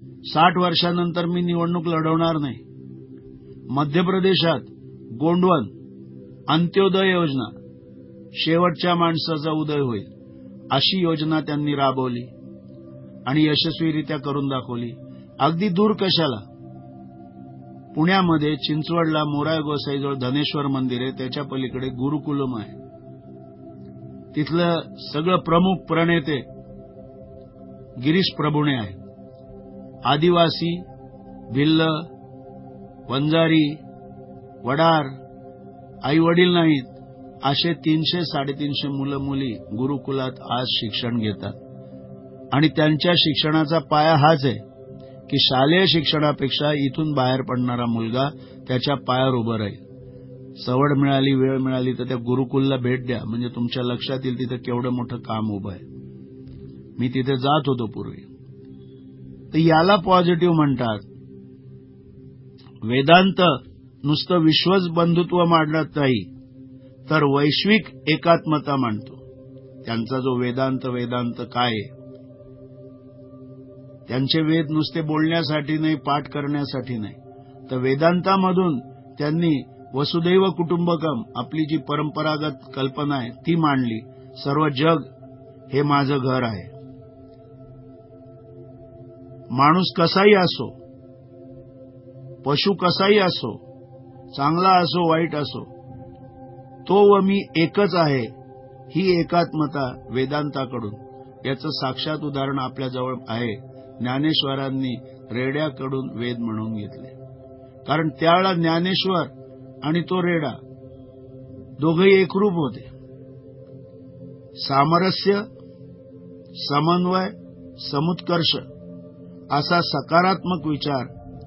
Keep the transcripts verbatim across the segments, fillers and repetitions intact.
साठ वर्षानंतर मी निवडणूक लढवणार नाही. मध्य प्रदेशात गोंडवन अंत्योदय योजना, शेवटच्या माणसाचा उदय होईल अशी योजना त्यांनी राबवली आणि यशस्वीरित्या करून दाखवली. अगदी दूर कशाला, पुण्यामध्ये चिंचवडला मोराय गोसाईजवळ धनेश्वर मंदिर आहे, त्याच्या पलीकडे गुरुकुलम आहे. तिथलं सगळं प्रमुख प्रणेते गिरीश प्रभुणे आहे. आदिवासी, भिल्ल, वंजारी, वडार, आई वडील नाहीत असे तीनशे साडेतीनशे मुलं मुली गुरुकुलात आज शिक्षण घेतात. आणि त्यांच्या शिक्षणाचा पाया हाच आहे की शालेय शिक्षणापेक्षा इथून बाहेर पडणारा मुलगा त्याच्या पायावर उभं राहील. सवड मिळाली, वेळ मिळाली तर त्या गुरुकुलला भेट द्या, म्हणजे तुमच्या लक्षात येईल तिथं केवढं मोठं काम उभं आहे. मी तिथे जात होतो पूर्वी. तर याला पॉझिटिव्ह म्हणतात. वेदांत नुसतं विश्वच बंधुत्व मांडत नाही तर वैश्विक एकात्मता मांडतो. त्यांचा जो वेदांत वेदांत काय आहे, त्यांचे वेद नुसते बोलण्यासाठी नाही, पाठ करण्यासाठी नाही, तर वेदांतामधून त्यांनी वसुदैव कुटुंबकम आपली जी परंपरागत कल्पना आहे ती मांडली. सर्व जग हे माझं घर आहे. माणूस कसाही असो, पशु कसाही असो, चांगला असो वाईट असो, तो व मी एकच आहे, ही एकात्मता वेदांताकडून. याचं साक्षात उदाहरण आपल्याजवळ आहे. ज्ञानेश्वरांनी रेड्याकडून वेद म्हणून घेतले, कारण त्यावेळेला ज्ञानेश्वर आणि तो रेडा दोघेही एकरूप होते. सामरस्य, समन्वय, समुत्कर्ष असा सकारात्मक विचार,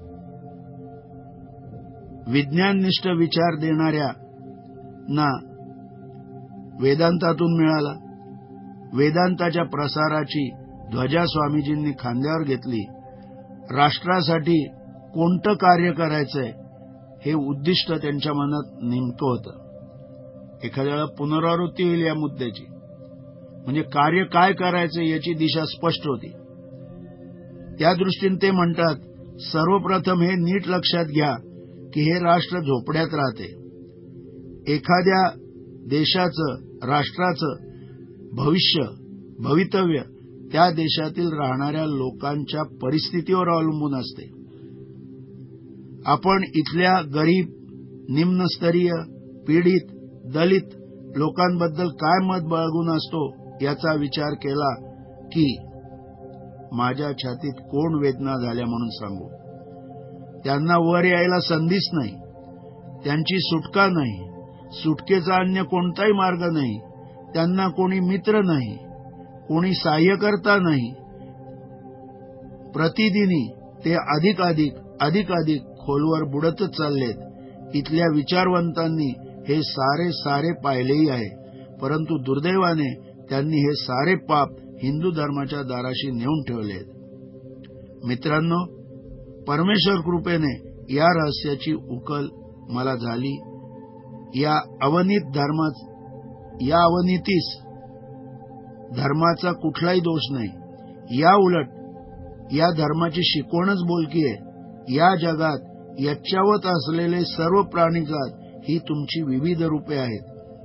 विज्ञाननिष्ठ विचार देणाऱ्या ना वेदांतातून मिळाला. वेदांताच्या प्रसाराची ध्वजा स्वामीजींनी खांद्यावर घेतली. राष्ट्रासाठी कोणतं कार्य करायचंय हे उद्दिष्ट त्यांच्या मनात नेमकं होतं. एखाद्या वेळा पुनरावृत्ती होईल या मुद्द्याची, म्हणजे कार्य काय करायचं याची दिशा स्पष्ट होती. त्या दृष्टीने ते म्हणतात, सर्वप्रथम हे नीट लक्षात घ्या की हे राष्ट्र झोपड्यात राहते. एखाद्या देशाचं, राष्ट्राचं भविष्य, भवितव्य त्या देशातील राहणाऱ्या लोकांच्या परिस्थितीवर अवलंबून असते. आपण इथल्या गरीब, निम्नस्तरीय, पीडित, दलित लोकांबद्दल काय मत बाळगून असतो याचा विचार केला की माझ्या छातीत कोण वेदना झाल्या म्हणून सांगू. त्यांना वर यायला संधीच नाही, त्यांची सुटका नाही, सुटकेचा अन्य कोणताही मार्ग नाही, त्यांना कोणी मित्र नाही, कोणी सहाय्यकर्ता नाही. प्रतिदिनी ते अधिक अधिक अधिक अधिक खोलवर बुडतच चाललेत. इथल्या विचारवंतांनी हे सारे सारे पाहिलेही आहे, परंतु दुर्दैवाने त्यांनी हे सारे पाप हिंदू धर्माच्या दाराशी नेऊन ठेवलेत. मित्रांनो, परमेश्वर कृपेने या रहस्याची उकल मला झाली. या अवनीत धर्मात या अवनीतीस धर्माचा कुठलाही दोष नाही. या उलट या धर्माची शिकवणच बोलकी आहे. या जगात यच्चावत असलेले सर्व प्राणीजात ही तुमची विविध रूपे आहेत.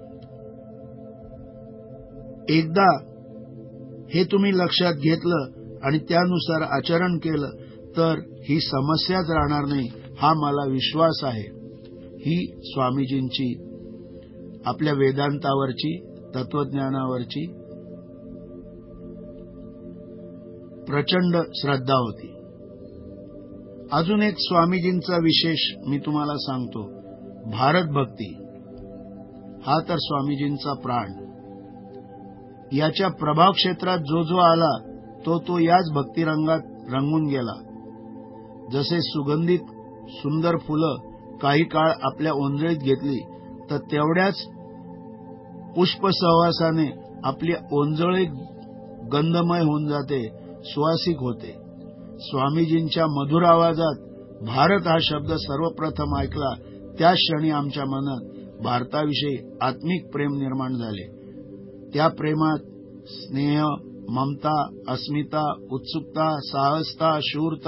एकदा हे तुम्ही लक्षात घेतलं आणि त्यानुसार आचरण केलं तर ही समस्याच राहणार नाही, हा मला विश्वास आहे. ही स्वामीजींची आपल्या वेदांतावरची, तत्वज्ञानावरची प्रचंड श्रद्धा होती. अजून एक स्वामीजींचा विशेष मी तुम्हाला सांगतो. भारत भक्ती हा तर स्वामीजींचा प्राण. याच्या प्रभाव क्षेत्रात जो जो आला तो तो याच भक्तिरंगात रंगून गेला. जसे सुगंधित सुंदर फुलं काही काळ आपल्या ओंजळीत घेतली तर तेवढ्याच पुष्प सहवासाने आपली ओंजळी गंधमय होऊन जाते, सुवासिक होते. स्वामीजींच्या मधुर आवाजात भारत हा शब्द सर्वप्रथम ऐकला त्या क्षणी आमच्या मनात भारताविषयी आत्मिक प्रेम निर्माण झाले. त्या प्रेमात स्नेह, ममता, अस्मिता, उत्सुकता, साहसता, शूरता